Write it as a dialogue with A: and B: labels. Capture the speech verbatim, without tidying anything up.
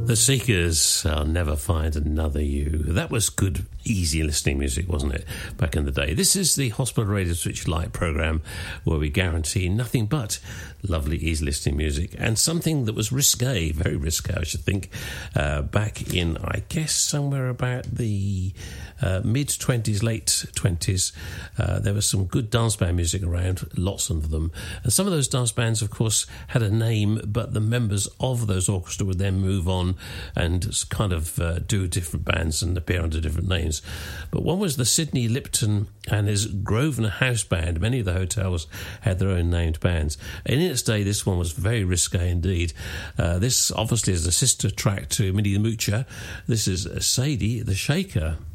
A: The Seekers, I'll Never Find Another You. That was good, easy listening music, wasn't it, back in the day? This is the Hospital Radio Switch Lite programme where we guarantee nothing but lovely, easy listening music and something that was risque, very risque, I should think, uh, back in, I guess, somewhere about the uh, mid-twenties, late twenties. Uh, there was some good dance band music around, lots of them. And some of those dance bands, of course, had a name, but the members of those orchestra would then move on and kind of uh, do different bands and appear under different names. But one was the Sidney Lipton and his Grosvenor House Band. Many of the hotels had their own named bands. And in its day, this one was very risque indeed. Uh, this obviously is a sister track to Minnie the Moocher. This is Sadie the Shaker.